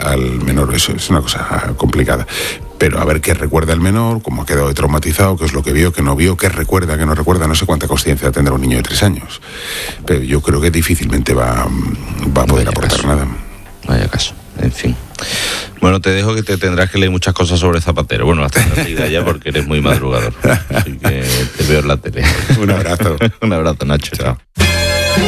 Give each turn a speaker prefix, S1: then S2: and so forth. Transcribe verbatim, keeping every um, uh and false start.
S1: al menor, eso es una cosa complicada. Pero a ver qué recuerda el menor, cómo ha quedado traumatizado, qué es lo que vio, qué no vio, qué recuerda, qué no recuerda, no sé cuánta conciencia tendrá un niño de tres años. Pero yo creo que difícilmente va, va a poder
S2: Vaya
S1: aportar
S2: caso.
S1: nada.
S2: Vaya caso, en fin. Bueno, te dejo que te tendrás que leer muchas cosas sobre Zapatero. Bueno, las tendrás leídas ya porque eres muy madrugador. Así que te veo en la tele.
S1: Un abrazo.
S2: Un abrazo, Nacho. Chao.